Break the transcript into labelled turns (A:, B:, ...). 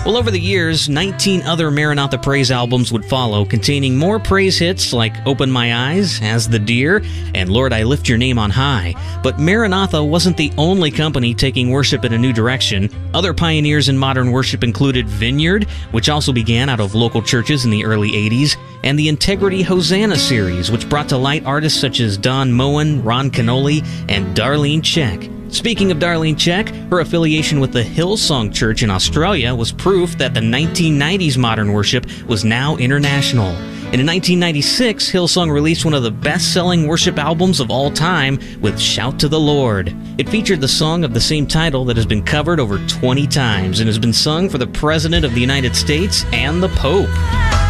A: Well, over the years, 19 other Maranatha Praise albums would follow, containing more praise hits like Open My Eyes, As the Deer, and Lord, I Lift Your Name on High. But Maranatha wasn't the only company taking worship in a new direction. Other pioneers in modern worship included Vineyard, which also began out of local churches in the early 80s, and the Integrity Hosanna series, which brought to light artists such as Don Moen, Ron Canoli, and Darlene Zschech. Speaking of Darlene Zschech, her affiliation with the Hillsong Church in Australia was proof that the 1990s modern worship was now international. And in 1996, Hillsong released one of the best-selling worship albums of all time with Shout to the Lord. It featured the song of the same title that has been covered over 20 times and has been sung for the President of the United States and the Pope.